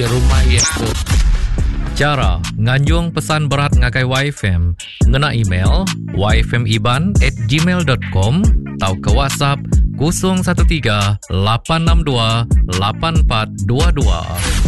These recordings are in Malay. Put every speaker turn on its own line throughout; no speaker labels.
rumah ya. Cara nganjung pesan berat ngagai YFM ngena email yfmiban@gmail.com atau ke WhatsApp 013 862 8422.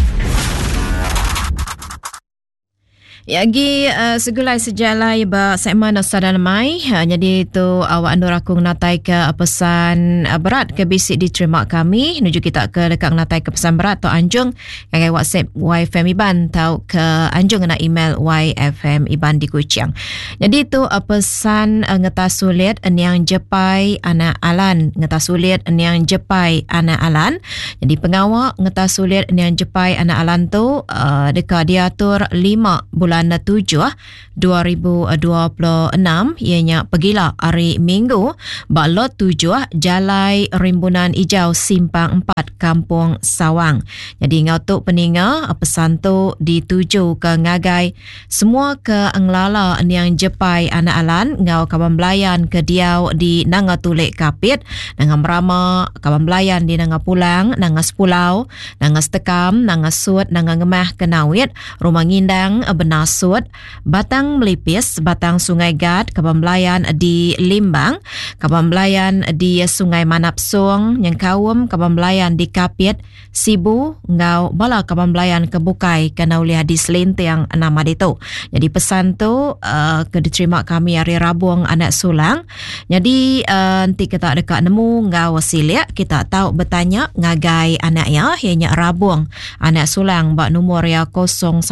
Yagi segulai sejalai ba segmen Sadan Mai. Jadi itu awak andur aku natai ke pesan berat ke bisik diterima kami. Nuju kita ke dekat natai ke pesan berat atau anjung ngagai WhatsApp YFM Iban atau ke anjung na email YFM Iban di Kuching. Jadi itu pesan ngetas sulit yang jepai anak alan, ngetas sulit yang jepai anak alan. Jadi pengawak ngetas sulit yang jepai anak alan tu dekat diatur 5 bulan 7 2026 ianya pergilah hari Minggu balot 7 Jalai Rimbunan Hijau Simpang 4 Kampung Sawang. Jadi ngautuk peninga pesan tu dituju ke ngagai semua ke anglala yang jepai anak alan ngau kawan belayan ke diau di nanga tulik kapit nanga merama kawan belayan di nanga pulang nanga sepulau nanga setekam nanga sud nanga ngemah kenawit rumah ngindang benar sud, Batang Melipis, Batang Sungai Gad, Kabambelayan di Limbang, Kabambelayan di Sungai Manapsung, Nyengkawum, Kabambelayan di Kapit, Sibu, Ngau, Bala Kabambelayan ke Bukai, kena uliah di Selintang nama itu. Jadi pesan tu diterima kami hari Rabuang anak sulang. Jadi nanti kita dekat nemu Ngau Wasilia, kita tahu bertanya ngagai anak ya, ianya Rabuang anak sulang, bak nomor ya 014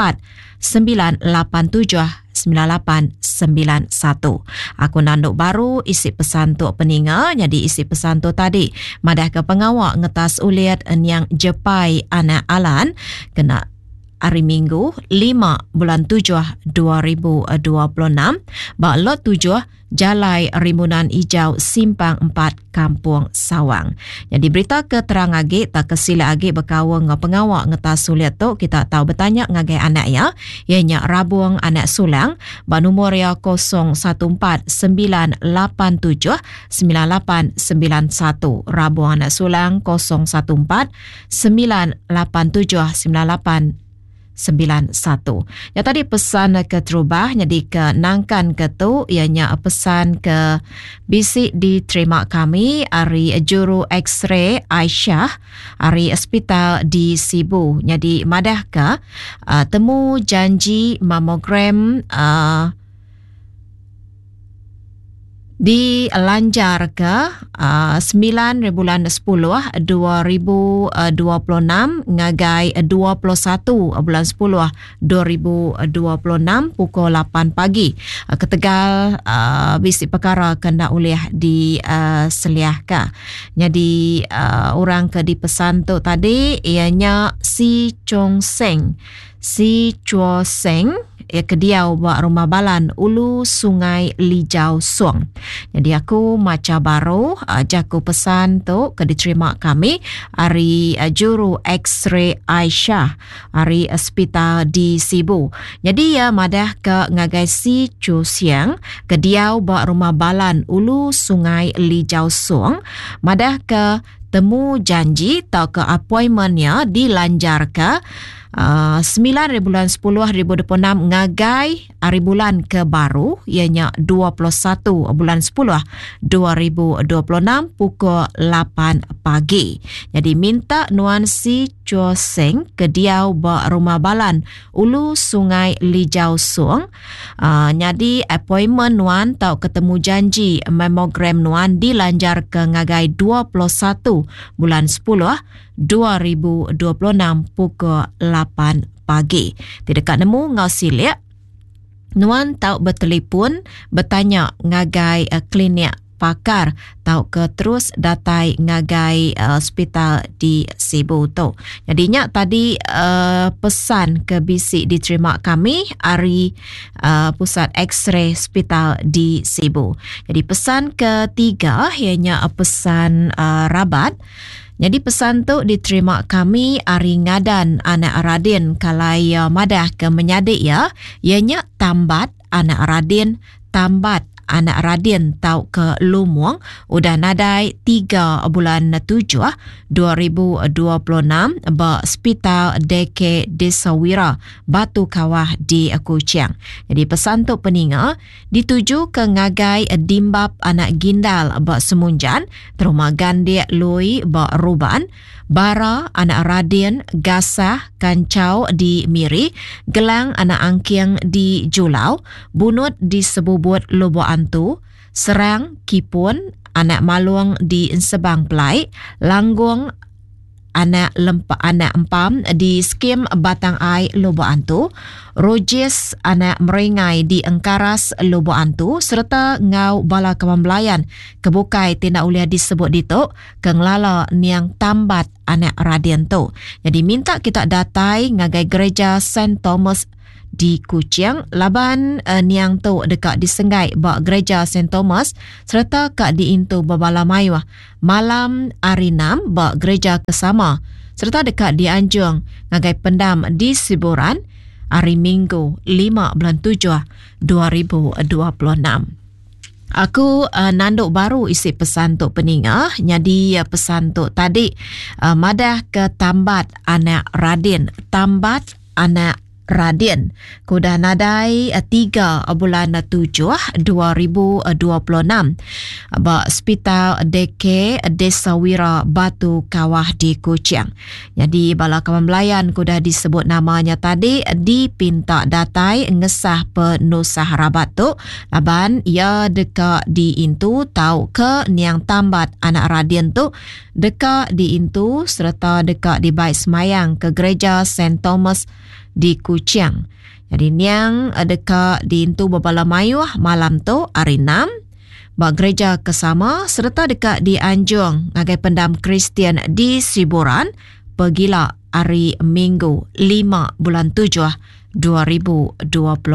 987 9891. Aku nanduk baru isi pesan tu peninga. Jadi isi pesan tu tadi madah ke pengawak ngetas uliat yang jepai anak alan kena hari Minggu 5 bulan 7 2026 bak lot 7 Jalai Rimbunan Hijau Simpang 4 Kampung Sawang. Jadi berita keterang agi tak kesila agi berkawang pengawak ngetas sulit tu kita tahu bertanya ngagai anak ya ianya Rabuang anak sulang bak nomor ya 014 987 9891 Rabuang anak sulang 014 987 9891. Ya tadi pesan ke terubah jadi ke nangkan ke tu ianya pesan ke bisik diterima kami hari juru X-ray Aisyah hari hospital di Sibu. Jadi madah ke temu janji mamogram dilanjar ke 9 bulan 10 2026 ngagai 21 bulan 10 2026 pukul 8 pagi ke Tegal. Bisik perkara kena uliah di Seliahka. Jadi orang ke di pesan tu tadi ianya Si Chong Seng kediau buat rumah balan Ulu Sungai Lijau Suang. Jadi aku maca baru jaku pesan tu ke diterima kami hari juru X-ray Aisyah hari hospital di Sibu. Jadi ya madah ke ngagai Si Chu Siang kediau buat rumah balan Ulu Sungai Lijau Suang madah ke temu janji atau ke appointmentnya dilanjar ke 9 bulan 10 2026 ngagai hari bulan ke baru ianya 21 bulan 10 2026 pukul 8 pagi. Jadi minta nuan Si Chua Seng ke diau ba rumah balan Ulu Sungai Lijau Suang. Jadi appointment nuan tau ketemu janji mammogram nuan dilanjar ke ngagai 21 bulan 10 2026 pukul 8 pagi. Tidak nemu ngau silik nuan tau bertelefon bertanya ngagai klinik pakar tau ke terus datai ngagai hospital di Sibu tu. Jadinya tadi pesan ke bisik diterima kami hari pusat X-ray hospital di Sibu. Jadi pesan ketiga ianya pesan rabat. Jadi pesan tu diterima kami hari ngadan anak Radin kalai madah ke menyadik ya ianya tambat anak Radin tambat anak radin tau ke Lumuang udah nadai 3 bulan 7 2026 ba Hospital Deke Desawira Batu Kawah di Kuching. Jadi pesan tu peninga dituju ke ngagai dimbap anak gindal ba Semunjan, teruma gandia lui ba Ruban, bara anak radin gasah kancau di Miri, gelang anak angkiang di Julau, bunut di Sebubut Lobo Antu, serang kipun anak maluang di Sebang Pelai, langgung anak empam di Skim Batang Ai Lobo Antu, Rogis anak Merengai di Engkaras Lobo Antu, serta ngau bala kemambelayan kebukai tindak uliah disebut dituk kenglala niang tambat anak radian tu. Jadi minta kita datai ngagai gereja St. Thomas di Kuching, laban niang tu dekat disenggai bak gereja St. Thomas, serta kak diintu babala mayuah malam hari 6 bak gereja Kesama, serta dekat di Anjung ngagai pendam di Siburan hari Minggu 5 bulan 7 2026. Aku nanduk baru isi pesan tu peninga. Jadi pesan tu tadi madah ke tambat anak radin, tambat anak radin kuda nadai 3 bulan 7 2026 ba Hospital Deke Desawira Batu Kawah di Kuching. Jadi bala kemambelayan kuda disebut namanya tadi dipinta datai ngesah penusah rabat tu, laban ia dekat diintu tau ke niang tambat anak radin tu dekat diintu serta dekat di bait semayang ke gereja St. Thomas di Kuching. Jadi niang dekat diintu babala mayuah malam tu hari 6 bak gereja Kesama, serta dekat di Anjung ngagai pendam Kristian di Siburan pergila hari Minggu 5 bulan 7 2026.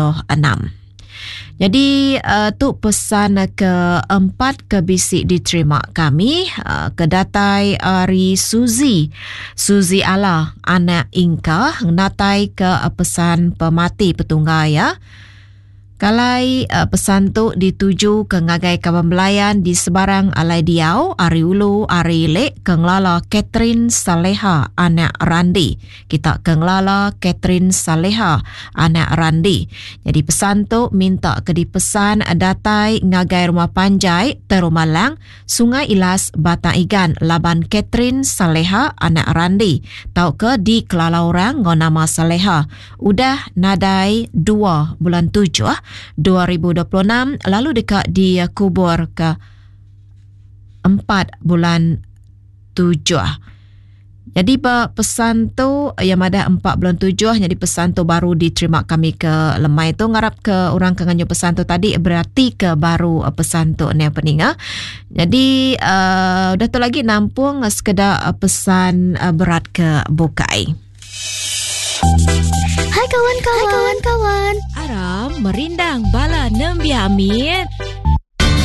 Jadi tu pesan keempat ke bisik diterima kami ke datai Ari Suzi Ala anak Inka natai ke pesan pemati petunggaya. Kalai pesan tu dituju ke ngagai kepembelayan di sebarang Alai Diau, Ari Ulu, Ari Lek, kenglala Catherine Saleha, anak Randi. Kita kenglala Catherine Saleha, anak Randi. Jadi pesan tu minta ke dipesan datai ngagai rumah panjai, Terumalang, Sungai Ilas, Batang Igan, laban Catherine Saleha, anak Randi. Tau ke di Kelala orang ngonama Saleha. Udah nadai 2 bulan 7 2026, lalu dekat di kubur ke 4 bulan 7. Jadi pesan tu yang ada 4 bulan 7, jadi pesan tu baru diterima kami ke lemai tu, ngarap ke orang kenganyo pesan tu tadi berarti ke baru pesan tu ni peninga. Jadi udah tu lagi nampung sekedar pesan berat ke bukai.
Hai kawan-kawan.
Aram merindang bala nembia amit.